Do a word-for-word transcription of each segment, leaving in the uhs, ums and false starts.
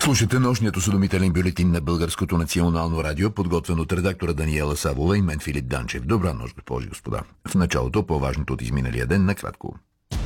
Слушайте нощният осведомителен бюлетин на Българското национално радио, подготвен от редактора Даниела Савова и мен Филип Данчев. Добра нощ, госпожи и господа. В началото по-важното от изминалия ден накратко.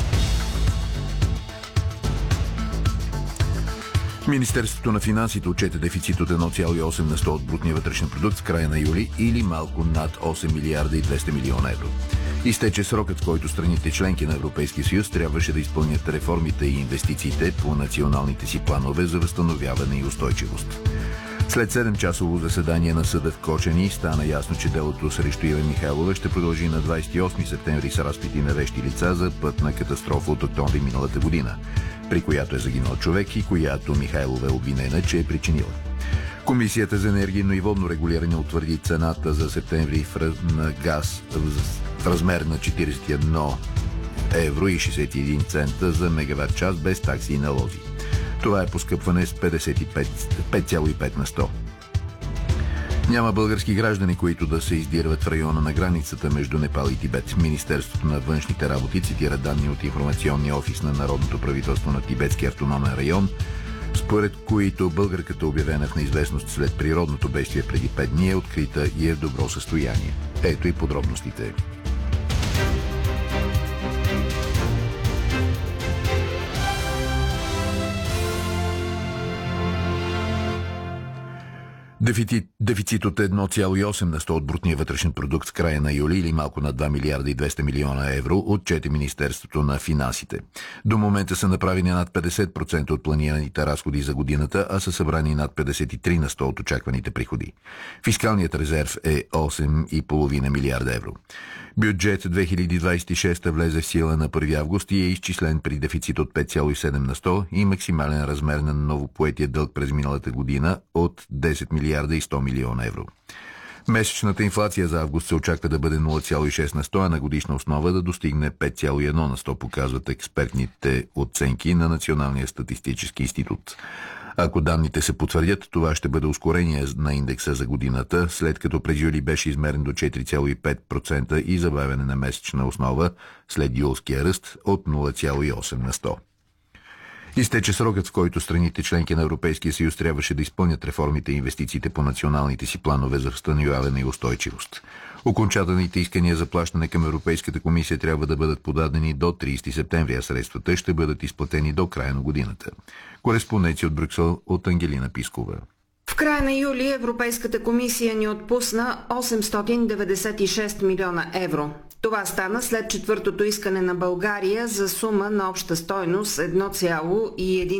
Министерството на финансите отчете дефицит от едно цяло и осем на сто от брутния вътрешен продукт в края на юли или малко над осем милиарда и двеста милиона евро. Изтече срокът, в който страните членки на Европейския съюз трябваше да изпълнят реформите и инвестициите по националните си планове за възстановяване и устойчивост. След седемчасово заседание на съда в Кочани стана ясно, че делото срещу Ива Михайлова ще продължи на двадесет и осми септември с разпити на вещи лица за пътна катастрофа от октомври миналата година, при която е загинал човек и която Михайлова е обвинена, че е причинила. Комисията за енергийно и водно регулиране утвърди цената за септември на газ в размер на четиридесет и едно евро и шестдесет и един цента за мегаватт час без такси и налози. Това е поскъпване с пет цяло и пет на сто. Няма български граждани, които да се издирват в района на границата между Непал и Тибет. Министерството на външните работи цитира данни от информационния офис на Народното правителство на Тибетския автономен район, според които българката, обявена в неизвестност след природното бедствие преди пет дни, е открита и е в добро състояние. Ето и подробностите. Дефицит, дефицит от едно цяло и осем на сто от брутния вътрешен продукт в края на юли или малко над два милиарда и двеста милиона евро отчете Министерството на финансите. До момента са направени над петдесет процента от планираните разходи за годината, а са събрани над петдесет и три на сто от очакваните приходи. Фискалният резерв е осем цяло и пет милиарда евро. Бюджет две хиляди двадесет и шеста влезе в сила на първи август и е изчислен при дефицит от пет цяло и седем на сто и максимален размер на новопоетия дълг през миналата година от десет милиарда и сто милиона евро. Месечната инфлация за август се очаква да бъде нула цяло и шест на сто, а на годишна основа да достигне пет цяло и едно на сто, показват експертните оценки на Националния статистически институт. Ако данните се потвърдят, това ще бъде ускорение на индекса за годината, след като през юли беше измерен до четири цяло и пет процента и забавяне на месечна основа след юлския ръст от нула цяло и осем на сто. Изтече срокът, в който страните членки на Европейския съюз трябваше да изпълнят реформите и инвестициите по националните си планове за възстановяване и устойчивост. Окончателните искания за плащане към Европейската комисия трябва да бъдат подадени до тридесети септември, а средствата ще бъдат изплатени до края на годината. Кореспонденция от Брюксел от Ангелина Пискова. В края на юли Европейската комисия ни отпусна осемстотин деветдесет и шест милиона евро. Това стана след четвъртото искане на България за сума на обща стойност едно цяло и